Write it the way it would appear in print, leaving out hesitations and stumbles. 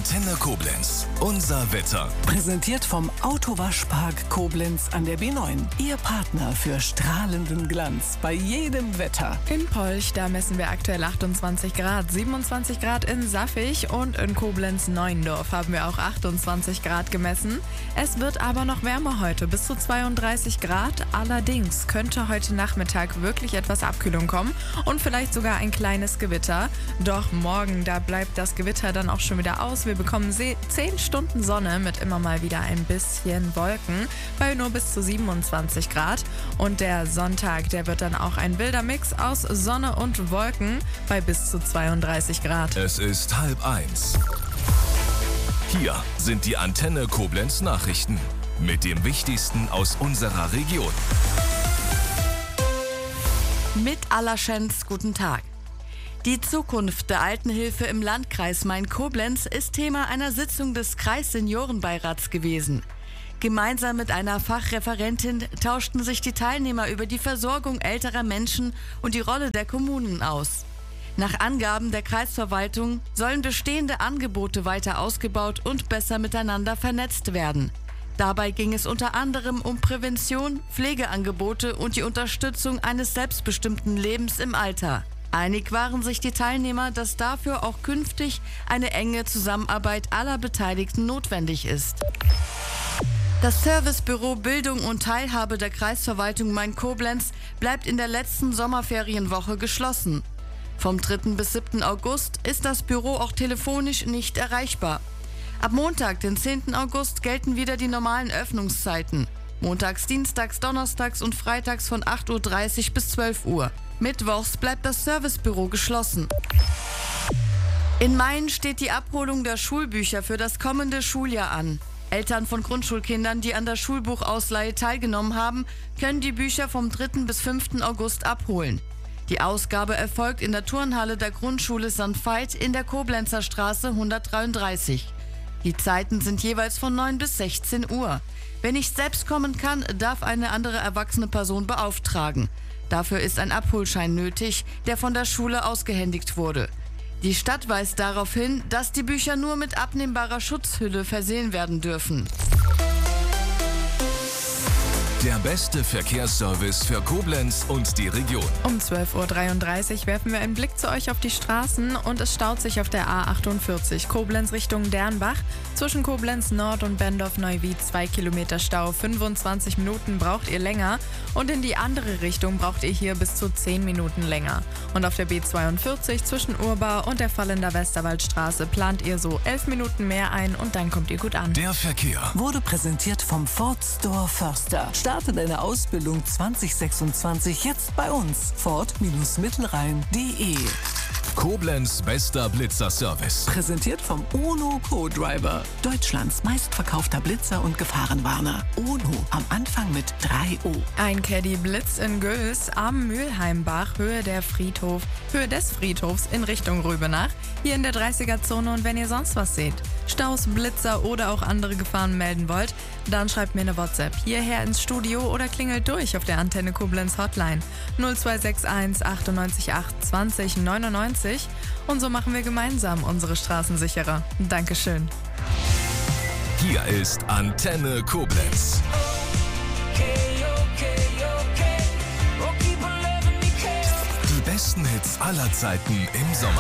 Antenne Koblenz. Unser Wetter. Präsentiert vom Autowaschpark Koblenz an der B9. Ihr Partner für strahlenden Glanz bei jedem Wetter. In Polch, da messen wir aktuell 28 Grad, 27 Grad in Saffig und in Koblenz-Neuendorf haben wir auch 28 Grad gemessen. Es wird aber noch wärmer heute, bis zu 32 Grad. Allerdings könnte heute Nachmittag wirklich etwas Abkühlung kommen und vielleicht sogar ein kleines Gewitter. Doch morgen, da bleibt das Gewitter dann auch schon wieder aus. Wir bekommen 10 Stunden Sonne mit immer mal wieder ein bisschen Wolken bei nur bis zu 27 Grad. Und der Sonntag, der wird dann auch ein wilder Mix aus Sonne und Wolken bei bis zu 32 Grad. Es ist 12:30. Hier sind die Antenne Koblenz Nachrichten mit dem Wichtigsten aus unserer Region. Mit Allerschenz, guten Tag. Die Zukunft der Altenhilfe im Landkreis Main-Koblenz ist Thema einer Sitzung des Kreisseniorenbeirats gewesen. Gemeinsam mit einer Fachreferentin tauschten sich die Teilnehmer über die Versorgung älterer Menschen und die Rolle der Kommunen aus. Nach Angaben der Kreisverwaltung sollen bestehende Angebote weiter ausgebaut und besser miteinander vernetzt werden. Dabei ging es unter anderem um Prävention, Pflegeangebote und die Unterstützung eines selbstbestimmten Lebens im Alter. Einig waren sich die Teilnehmer, dass dafür auch künftig eine enge Zusammenarbeit aller Beteiligten notwendig ist. Das Servicebüro Bildung und Teilhabe der Kreisverwaltung Main-Koblenz bleibt in der letzten Sommerferienwoche geschlossen. Vom 3. bis 7. August ist das Büro auch telefonisch nicht erreichbar. Ab Montag, den 10. August, gelten wieder die normalen Öffnungszeiten. Montags, Dienstags, Donnerstags und Freitags von 8:30 Uhr bis 12 Uhr. Mittwochs bleibt das Servicebüro geschlossen. In Main steht die Abholung der Schulbücher für das kommende Schuljahr an. Eltern von Grundschulkindern, die an der Schulbuchausleihe teilgenommen haben, können die Bücher vom 3. bis 5. August abholen. Die Ausgabe erfolgt in der Turnhalle der Grundschule St. Veit in der Koblenzer Straße 133. Die Zeiten sind jeweils von 9 bis 16 Uhr. Wer nicht selbst kommen kann, darf eine andere erwachsene Person beauftragen. Dafür ist ein Abholschein nötig, der von der Schule ausgehändigt wurde. Die Stadt weist darauf hin, dass die Bücher nur mit abnehmbarer Schutzhülle versehen werden dürfen. Der beste Verkehrsservice für Koblenz und die Region. Um 12:33 Uhr werfen wir einen Blick zu euch auf die Straßen und es staut sich auf der A48 Koblenz Richtung Dernbach. Zwischen Koblenz Nord und Bendorf-Neuwied 2 Kilometer Stau, 25 Minuten braucht ihr länger und in die andere Richtung braucht ihr hier bis zu 10 Minuten länger. Und auf der B42 zwischen Urbau und der Vollender Westerwaldstraße plant ihr so 11 Minuten mehr ein und dann kommt ihr gut an. Der Verkehr Wurde präsentiert vom Ford Store Förster. Starte deine Ausbildung 2026 jetzt bei uns. Ford-Mittelrhein.de. Koblenz bester Blitzerservice. Präsentiert vom UNO Co-Driver. Deutschlands meistverkaufter Blitzer und Gefahrenwarner. UNO am Anfang mit 3O. Ein Caddy Blitz in Güls am Mülheimbach, Höhe des Friedhofs in Richtung Rübenach, hier in der 30er-Zone. Und wenn ihr sonst was seht, Staus, Blitzer oder auch andere Gefahren melden wollt, dann schreibt mir eine WhatsApp hierher ins Studio oder klingelt durch auf der Antenne Koblenz Hotline 0261 98 8 20 99 und so machen wir gemeinsam unsere Straßen sicherer. Dankeschön. Hier ist Antenne Koblenz. Die besten Hits aller Zeiten im Sommer.